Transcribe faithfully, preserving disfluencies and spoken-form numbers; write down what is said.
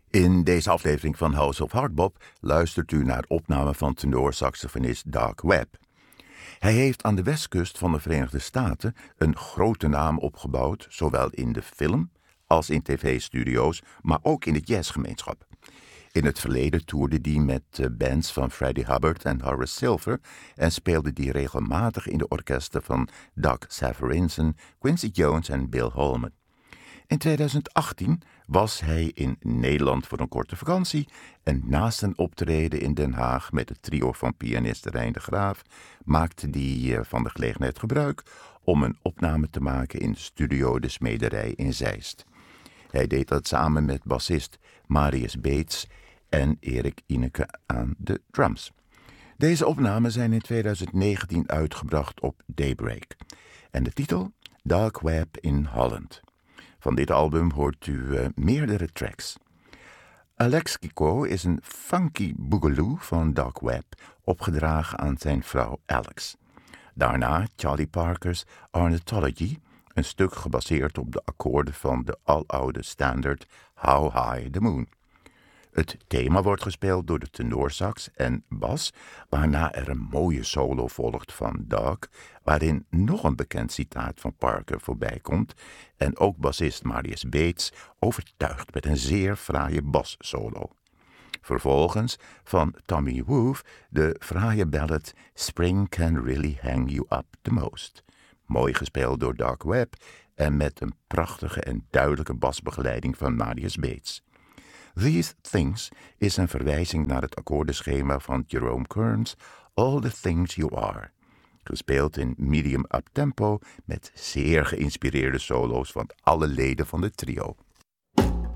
In deze aflevering van House of Hardbop luistert u naar opname van tenorsaxofonist Doug Webb. Hij heeft aan de westkust van de Verenigde Staten een grote naam opgebouwd, zowel in de film als in tv-studio's, maar ook in de jazzgemeenschap. In het verleden toerde hij met bands van Freddie Hubbard en Horace Silver en speelde hij regelmatig in de orkesten van Doug Severinsen, Quincy Jones en Bill Holman. In tweeduizend achttien was hij in Nederland voor een korte vakantie en naast een optreden in Den Haag met het trio van pianist Rijn de Graaf maakte hij van de gelegenheid gebruik om een opname te maken in de studio De Smederij in Zeist. Hij deed dat samen met bassist Marius Beets en Erik Ineke aan de drums. Deze opnamen zijn in tweeduizend negentien uitgebracht op Daybreak. En de titel? Doug Webb in Holland. Van dit album hoort u uh, meerdere tracks. Alex Kiko is een funky boogaloo van Doug Webb, opgedragen aan zijn vrouw Alex. Daarna Charlie Parker's Ornithology, een stuk gebaseerd op de akkoorden van de aloude standaard How High the Moon. Het thema wordt gespeeld door de tenorsax en bas, waarna er een mooie solo volgt van Doug, waarin nog een bekend citaat van Parker voorbij komt en ook bassist Marius Beets overtuigt met een zeer fraaie bassolo. Vervolgens van Tommy Wolfe de fraaie ballad Spring Can Really Hang You Up The Most. Mooi gespeeld door Doug Webb en met een prachtige en duidelijke basbegeleiding van Marius Beets. These Things is een verwijzing naar het akkoordenschema van Jerome Kern's All the Things You Are, gespeeld in medium up tempo met zeer geïnspireerde solo's van alle leden van het trio.